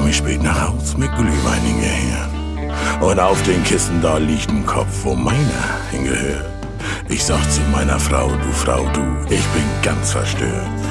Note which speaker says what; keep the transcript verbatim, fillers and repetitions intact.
Speaker 1: ich spät nach Haus mit Glühwein hingehört. Und auf den Kissen da liegt ein Kopf, wo meiner hingehört. Ich sag zu meiner Frau, du Frau, du, ich bin ganz verstört.